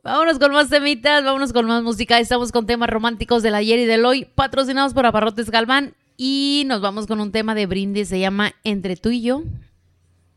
Vámonos con más temitas, vámonos con más música. Estamos con temas románticos del ayer y del hoy, patrocinados por Abarrotes Galván. Y nos vamos con un tema de brindis, se llama Entre tú y yo.